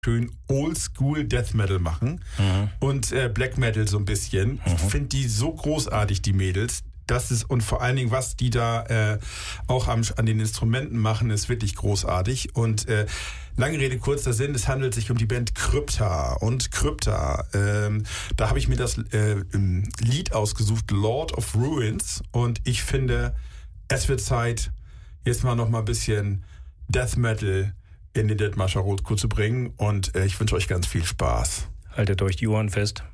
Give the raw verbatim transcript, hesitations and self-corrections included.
schön Oldschool Death Metal machen mhm. und äh, Black Metal so ein bisschen. Mhm. Ich finde die so großartig, die Mädels. Das ist, und vor allen Dingen, was die da äh, auch am, an den Instrumenten machen, ist wirklich großartig. Und äh, lange Rede, kurzer Sinn, es handelt sich um die Band Krypta. Und Krypta, ähm, da habe ich mir das äh, Lied ausgesucht, Lord of Ruins. Und ich finde, es wird Zeit, jetzt mal noch mal ein bisschen Death Metal in den Dithmarscher Rotkohl zu bringen. Und äh, ich wünsche euch ganz viel Spaß. Haltet euch die Ohren fest.